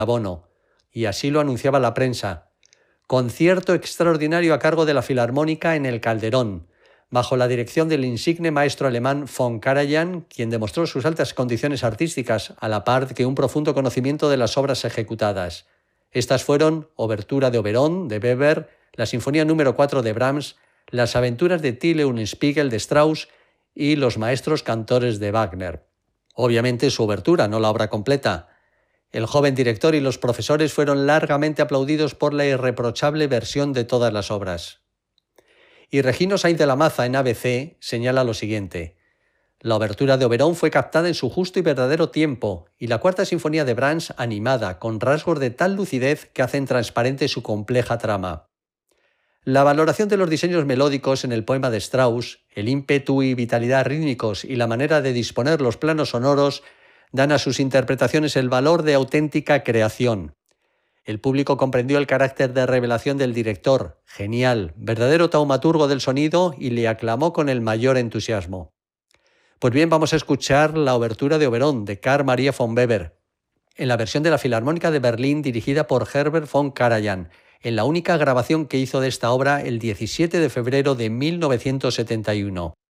abono, y así lo anunciaba la prensa. Concierto extraordinario a cargo de la Filarmónica en el Calderón, bajo la dirección del insigne maestro alemán von Karajan, quien demostró sus altas condiciones artísticas, a la par que un profundo conocimiento de las obras ejecutadas. Estas fueron Obertura de Oberon, de Weber, la Sinfonía número 4 de Brahms, Las aventuras de Till Eulenspiegel de Strauss y Los maestros cantores de Wagner. Obviamente su obertura, no la obra completa. El joven director y los profesores fueron largamente aplaudidos por la irreprochable versión de todas las obras. Y Regino Sainz de la Maza, en ABC, señala lo siguiente: la obertura de Oberón fue captada en su justo y verdadero tiempo, y la cuarta sinfonía de Brahms animada, con rasgos de tal lucidez que hacen transparente su compleja trama. La valoración de los diseños melódicos en el poema de Strauss, el ímpetu y vitalidad rítmicos y la manera de disponer los planos sonoros dan a sus interpretaciones el valor de auténtica creación. El público comprendió el carácter de revelación del director, genial, verdadero taumaturgo del sonido, y le aclamó con el mayor entusiasmo. Pues bien, vamos a escuchar la obertura de Oberón de Carl Maria von Weber, en la versión de la Filarmónica de Berlín dirigida por Herbert von Karajan, en la única grabación que hizo de esta obra el 17 de febrero de 1971.